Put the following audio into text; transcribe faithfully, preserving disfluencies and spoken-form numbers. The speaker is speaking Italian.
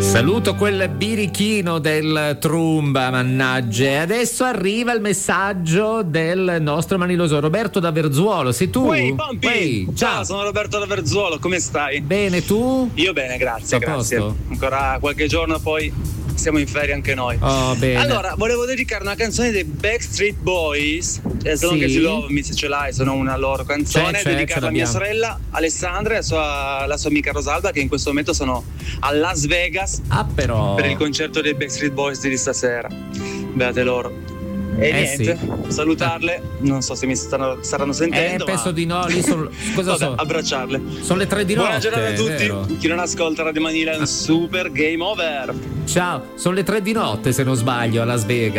Saluto quel birichino del Trumba, mannaggia. E adesso arriva il messaggio del nostro maniloso Roberto da Verzuolo. Sei tu? Uè, Pompi! Uè, ciao. Ciao, sono Roberto da Verzuolo, come stai? Bene, tu? Io bene, grazie, A grazie. posto? Ancora qualche giorno poi siamo in ferie anche noi. Oh, bene. Allora, volevo dedicare una canzone dei Backstreet Boys, As Long Sì. As You Love Me, se ce l'hai, sono una loro canzone, C'è, c'è, dedicata ce a mia l'abbiamo. sorella Alessandra e a sua, alla sua amica Rosalba, che in questo momento sono a Las Vegas Ah, però. per il concerto dei Backstreet Boys di stasera. Beate loro. E Eh, niente, sì. salutarle, non so se mi stanno, staranno Eh, sentendo. penso ma... di no, lì sono. Cosa Vabbè, so? abbracciarle. Sono le tre di notte. Buona giornata a tutti. vero? Chi non ascolta Radio Manila è un super game over. Ciao, sono le tre di notte se non sbaglio a Las Vegas.